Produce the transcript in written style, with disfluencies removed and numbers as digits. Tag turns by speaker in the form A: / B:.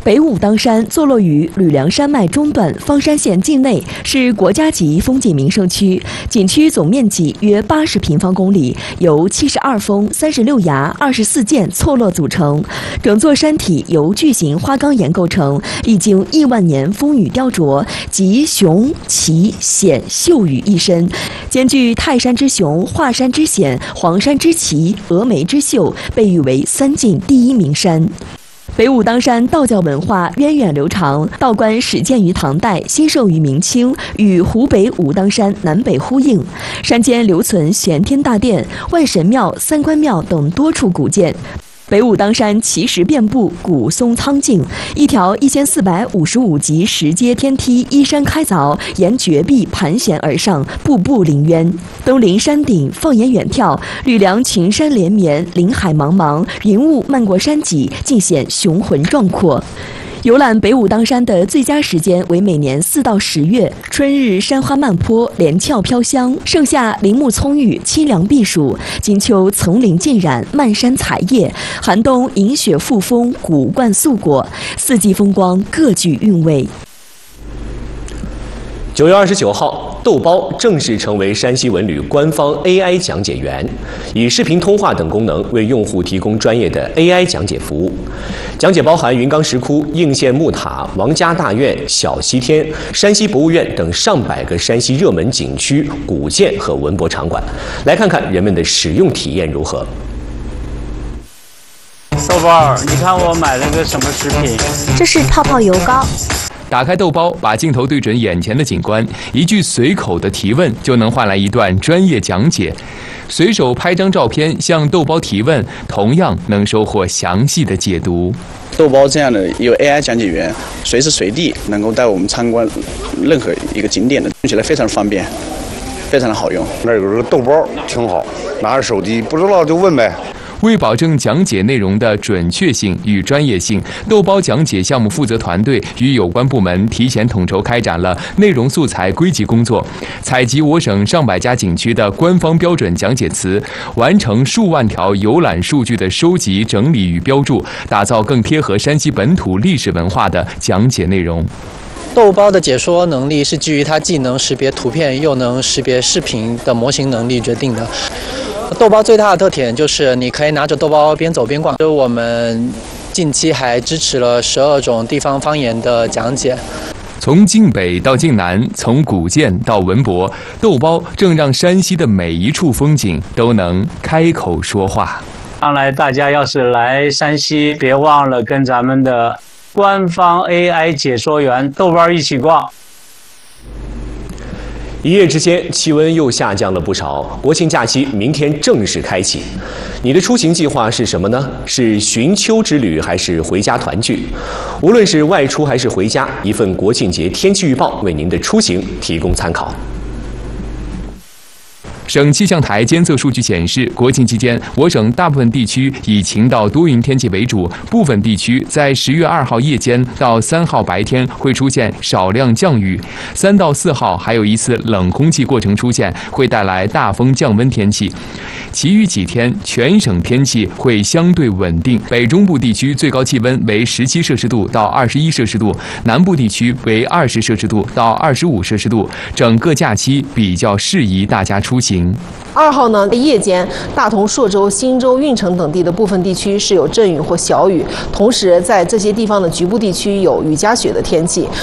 A: 北武当山坐落于吕梁山脉中段方山县境内，是国家级风景名胜区。景区总面积约80平方公里，由72峰、36崖、24涧错落组成。整座山体由巨型花岗岩构成，历经亿万年风雨雕琢，集雄、奇、险、秀于一身，兼具泰山之雄、华山之险、黄山之奇、峨眉之秀，被誉为三晋第一名山。北武当山道教文化源远流长，道观始建于唐代，兴盛于明清，与湖北武当山南北呼应。山间留存玄天大殿、万神庙、三官庙等多处古建。北武当山奇石遍布，古松苍劲，一条1455级石阶天梯依山开凿，沿绝壁盘旋而上，步步临渊。登临山顶，放眼远眺，吕梁群山连绵，林海茫茫，云雾漫过山脊，尽显雄浑壮阔。游览北武当山的最佳时间为每年4到10月，春日山花漫坡，连翘飘香；盛夏林木葱郁，清凉避暑；金秋丛林浸染，漫山彩叶；寒冬饮雪复风，古灌素果。四季风光各具韵味。
B: 9月29号，豆包正式成为山西文旅官方 AI 讲解员，以视频通话等功能为用户提供专业的 AI 讲解服务。讲解包含云冈石窟、应县木塔、王家大院、小西天、山西博物院等上百个山西热门景区、古建和文博场馆。来看看人们的使用体验如何。
C: 豆包，你看我买了个什么食品？
D: 这是泡泡油糕。
E: 打开豆包，把镜头对准眼前的景观，一句随口的提问就能换来一段专业讲解。随手拍张照片向豆包提问，同样能收获详细的解读。
F: 豆包这样的有 AI 讲解员，随时随地能够带我们参观任何一个景点的，用起来非常方便，非常的好用。
G: 那有个豆包挺好，拿着手机不知道就问呗。
E: 为保证讲解内容的准确性与专业性，豆包讲解项目负责团队与有关部门提前统筹开展了内容素材归集工作，采集我省上百家景区的官方标准讲解词，完成数万条游览数据的收集、整理与标注，打造更贴合山西本土历史文化的讲解内容。
H: 豆包的解说能力是基于它既能识别图片又能识别视频的模型能力决定的。豆包最大的特点就是你可以拿着豆包边走边逛。我们近期还支持了12种地方方言的讲解。
E: 从晋北到晋南，从古建到文博，豆包正让山西的每一处风景都能开口说话。
C: 将来大家要是来山西，别忘了跟咱们的官方 AI 解说员豆包一起逛。
B: 一夜之间，气温又下降了不少。国庆假期明天正式开启，你的出行计划是什么呢？是寻秋之旅，还是回家团聚？无论是外出还是回家，一份国庆节天气预报为您的出行提供参考。
E: 省气象台监测数据显示，国庆期间，我省大部分地区以晴到多云天气为主，部分地区在10月2号夜间到3号白天会出现少量降雨，3到4号还有一次冷空气过程出现，会带来大风降温天气。其余几天，全省天气会相对稳定，北中部地区最高气温为17摄氏度到21摄氏度，南部地区为20摄氏度到25摄氏度，整个假期比较适宜大家出行。
I: 2号呢，夜间大同、朔州、忻州、运城等地的部分地区是有阵雨或小雨，同时在这些地方的局部地区有雨夹雪的天气。